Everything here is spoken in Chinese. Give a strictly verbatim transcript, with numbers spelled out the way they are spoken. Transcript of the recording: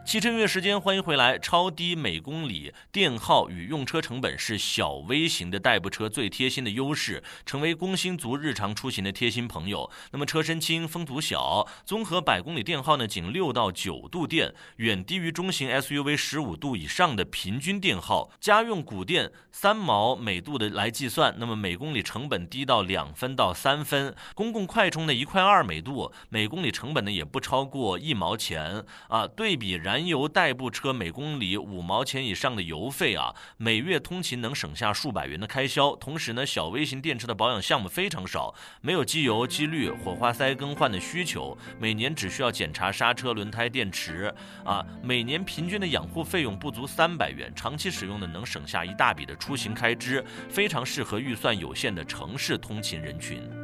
汽车音乐时间，欢迎回来。超低每公里电耗与用车成本是小微型的代步车最贴心的优势，成为工薪族日常出行的贴心朋友。那么车身轻，风阻小，综合百公里电耗呢，仅六到九度电，远低于中型 S U V 十五度以上的平均电耗。家用补电三毛每度的来计算，那么每公里成本低到两分到三分。公共快充的一块二每度，每公里成本呢也不超过一毛钱啊。对比燃燃油代步车每公里五毛钱以上的油费啊，每月通勤能省下数百元的开销。同时呢，小微型电车的保养项目非常少，没有机油、机滤、火花塞更换的需求，每年只需要检查刹车、轮胎、电池啊，每年平均的养护费用不足三百元，长期使用呢能省下一大笔的出行开支，非常适合预算有限的城市通勤人群。